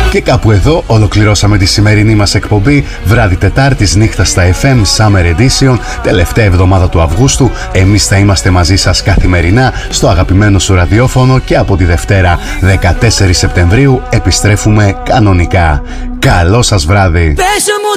Και κάπου εδώ ολοκληρώσαμε τη σημερινή μας εκπομπή, βράδυ Τετάρτης, νύχτα στα FM Summer Edition, τελευταία εβδομάδα του Αυγούστου. Εμείς θα είμαστε μαζί σας καθημερινά στο αγαπημένο σου ραδιόφωνο και από τη Δευτέρα 14 Σεπτεμβρίου επιστρέφουμε κανονικά. Καλό σας βράδυ.